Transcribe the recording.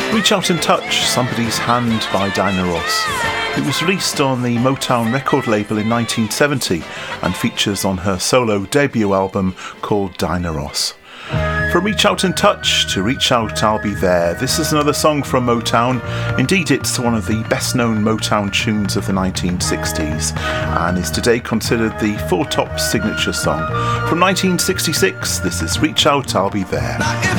Reach Out and Touch, Somebody's Hand by Diana Ross. It was released on the Motown record label in 1970 and features on her solo debut album called Diana Ross. From Reach Out and Touch to Reach Out, I'll Be There, this is another song from Motown. Indeed, it's one of the best-known Motown tunes of the 1960s and is today considered the Four Tops signature song. From 1966, this is Reach Out, I'll Be There.